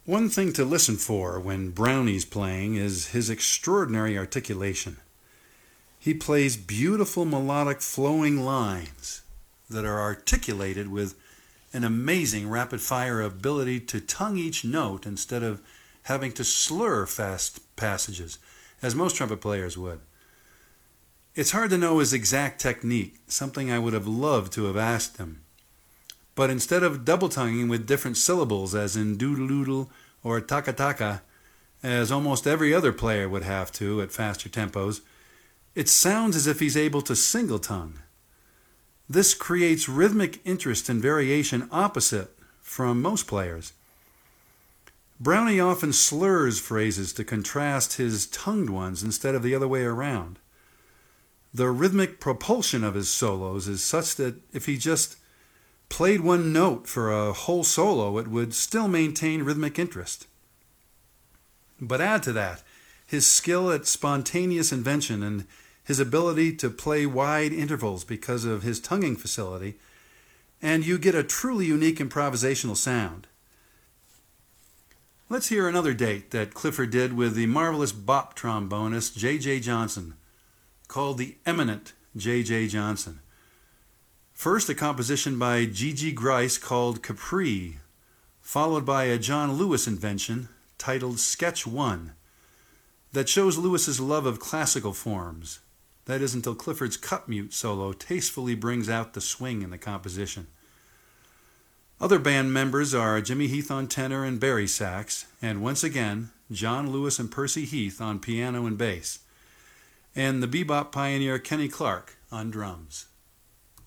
One thing to listen for when Brownie's playing is his extraordinary articulation. He plays beautiful melodic flowing lines that are articulated with an amazing rapid-fire ability to tongue each note instead of having to slur fast passages, as most trumpet players would. It's hard to know his exact technique, something I would have loved to have asked him. But instead of double-tonguing with different syllables, as in doodle-doodle or taka-taka, as almost every other player would have to at faster tempos, it sounds as if he's able to single-tongue. This creates rhythmic interest and variation opposite from most players. Brownie often slurs phrases to contrast his tongued ones instead of the other way around. The rhythmic propulsion of his solos is such that if he just played one note for a whole solo, it would still maintain rhythmic interest. But add to that his skill at spontaneous invention and his ability to play wide intervals because of his tonguing facility, and you get a truly unique improvisational sound. Let's hear another date that Clifford did with the marvelous bop trombonist J.J. Johnson, called the eminent J.J. Johnson. First, a composition by G.G. Grice called Capri, followed by a John Lewis invention titled Sketch 1, that shows Lewis's love of classical forms. That is until Clifford's cup mute solo tastefully brings out the swing in the composition. Other band members are Jimmy Heath on tenor and bari sax, and once again, John Lewis and Percy Heath on piano and bass, and the bebop pioneer Kenny Clarke on drums.